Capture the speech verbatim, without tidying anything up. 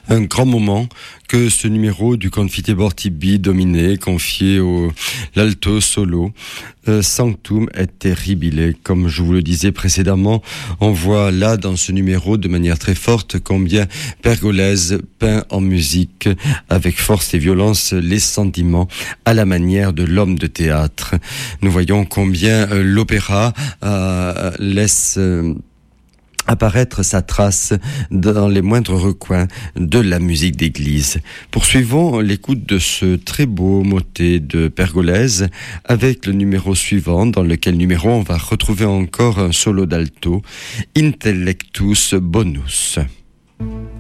Un grand moment que ce numéro du Confiteor Tibi dominé, confié au l'alto solo, euh, Sanctum et Terribile. Comme je vous le disais précédemment, on voit là dans ce numéro de manière très forte combien Pergolèse peint en musique avec force et violence les sentiments à la manière de l'homme de théâtre. Nous voyons combien euh, l'opéra euh, laisse euh, apparaître sa trace dans les moindres recoins de la musique d'église. Poursuivons l'écoute de ce très beau motet de Pergolèse avec le numéro suivant, dans lequel numéro on va retrouver encore un solo d'alto, Intellectus Bonus.